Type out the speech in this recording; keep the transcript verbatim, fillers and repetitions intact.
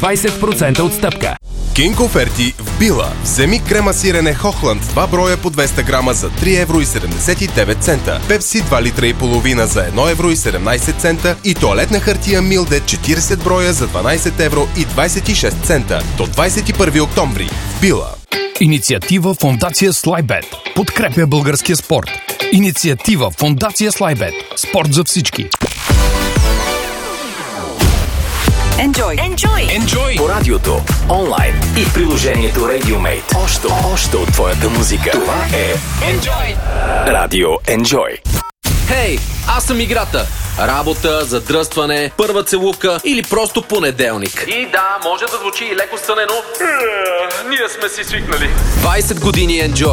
двайсет процента отстъпка. Кинг оферти в Била. Вземи крема сирене Хохланд два броя по двеста грама за три евро и седемдесет и девет цента. Пепси два литра и половина за едно евро и седемнайсет цента. И тоалетна хартия Милде четирийсет броя за дванайсет евро и двайсет и шест цента. До двайсет и първи октомври. В Била. Инициатива Фондация Слайбет. Подкрепя българския спорт. Инициатива Фондация Слайбет. Спорт за всички. Enjoy. Enjoy. Enjoy. По радиото, онлайн и в приложението RadioMate. Още, още от твоята музика. Това е Enjoy. Радио Enjoy. Хей, аз съм играта. Работа, задръстване, първа целувка или просто понеделник. И да, може да звучи и леко стънено. Ние сме си свикнали. двайсет години Enjoy.